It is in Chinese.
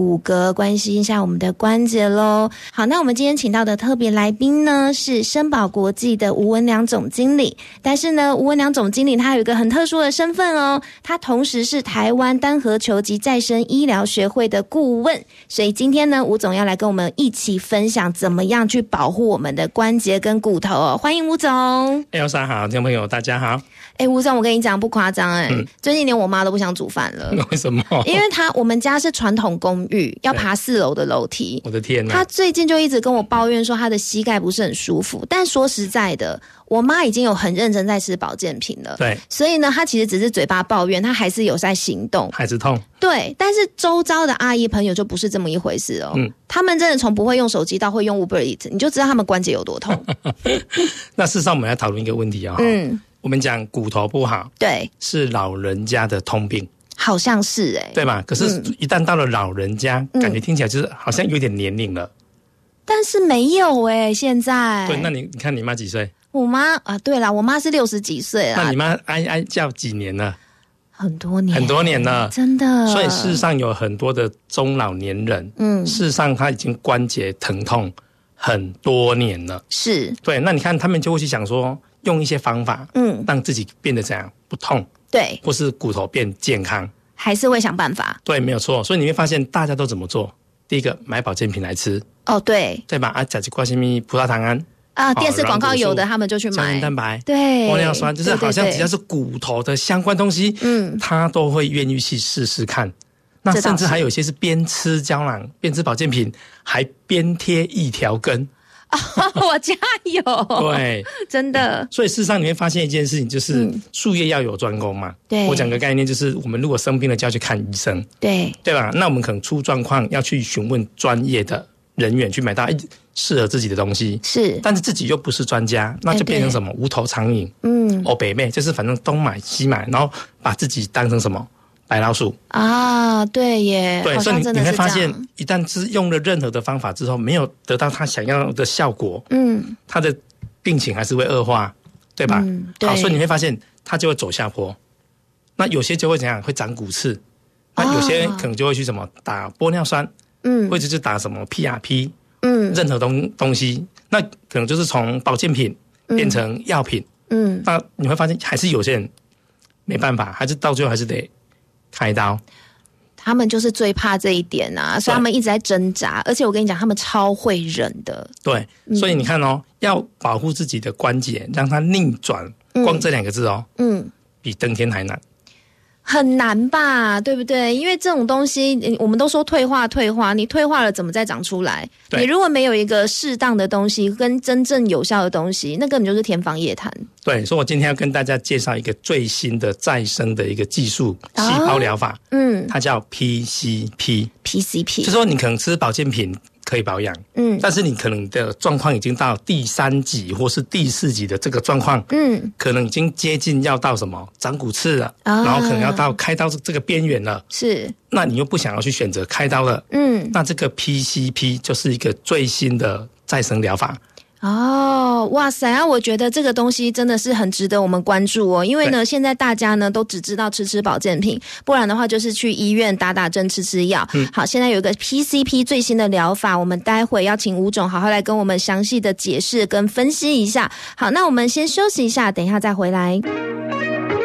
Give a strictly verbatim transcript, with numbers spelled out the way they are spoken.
骨骼，关心一下我们的关节咯。好，那我们今天请到的特别来宾呢是生保国际的吴文良总经理，但是呢吴文良总经理他有一个很特殊的身份哦，他同时是台湾单核球及再生医疗学会的顾问，所以今天呢吴总要来跟我们一起分享怎么样去保护我们的关节跟骨头哦。欢迎吴总。 L 三好，听众朋友大家好。 哎，吴总，我跟你讲不夸张哎，最近连我妈都不想煮饭了。 为什么？ 因为她我们家是传统公寓，要爬四楼的楼梯。 我的天哪！ 她最近就一直跟我抱怨说她的膝盖不是很舒服，但说实在的，我妈已经有很认真在吃保健品了。 对， 所以呢，她其实只是嘴巴抱怨，她还是有在行动， 还是痛。 对，但是周遭的阿姨朋友就不是这么一回事哦。嗯，他们真的从不会用手机到会用 Uber Eats， 你就知道他们关节有多痛。 那事实上，我们来讨论一个问题啊、哦。嗯。我们讲骨头不好，对，是老人家的通病， 好像是哎、欸， 对吧？可是，一旦到了老人家，嗯、感觉听起来就是好像有点年龄了， 但是没有哎、欸，现在。 对，那你你看你妈几岁？ 我妈啊，对啦，我妈是六十几岁啦。 那你妈哀哀叫几年了？ 很多年， 很多年了， 真的。 所以事实上有很多的中老年人，嗯，事实上他已经关节疼痛很多年了。 是， 对，那你看他们就会去想说。用一些方法，嗯，让自己变得怎样不痛，对，或是骨头变健康， 还是会想办法。 对，没有错。所以你会发现大家都怎么做？第一个，买保健品来吃， 哦，对， 对吧？啊，甲基瓜西米、葡萄糖胺啊，电视广告有的他们就去买胶原蛋白， 对， 玻尿酸，就是好像只要是骨头的相关东西，嗯，他都会愿意去试试看。那甚至还有一些是边吃胶囊、边吃保健品，还边贴一条根。 我家有， 对， 真的。 所以事实上你会发现一件事情，就是术业要有专攻嘛。对，我讲个概念，就是我们如果生病了就要去看医生，对，对吧？那我们可能出状况要去询问专业的人员，去买到适合自己的东西。是，但是自己又不是专家，那就变成什么无头苍蝇，嗯，哦北妹，就是反正东买西买，然后把自己当成什么？白老鼠啊，对耶， 对，所以 你, 你会发现，一旦是用了任何的方法之后，没有得到他想要的效果，嗯，他的病情还是会恶化，对吧？嗯、对好，所以你会发现他就会走下坡。那有些就会怎样，会长骨刺，那有些可能就会去什么打玻尿酸，嗯，或者是打什么 P R P， 嗯，任何东东西，那可能就是从保健品变成药品，嗯，那你会发现还是有些人没办法，还是到最后还是得。开刀， 他们就是最怕这一点啊，所以他们一直在挣扎。而且我跟你讲，他们超会忍的。 对，所以你看哦，嗯、要保护自己的关节，让它逆转，光这两个字哦，嗯，比登天还难。 很难吧，对不对？因为这种东西我们都说退化退化，你退化了怎么再长出来？你如果没有一个适当的东西跟真正有效的东西，那根本就是天方夜谭。 对，所以我今天要跟大家介绍一个最新的再生的一个技术，细胞疗法，嗯，它叫 P C P P C P， 就是说你可能吃保健品可以保养，嗯，但是你可能的状况已经到第三级或是第四级的这个状况，嗯，可能已经接近要到什么长骨刺了，啊、然后可能要到开刀这个边缘了，是，那你又不想要去选择开刀了，嗯，那这个 P C P 就是一个最新的再生疗法。 哦，哇塞啊！我觉得这个东西真的是很值得我们关注哦，因为呢，现在大家呢都只知道吃吃保健品，不然的话就是去医院打打针、吃吃药。嗯，好，现在有一个 P C P 最新的疗法，我们待会要请吴总好好来跟我们详细的解释跟分析一下。好，那我们先休息一下，等一下再回来。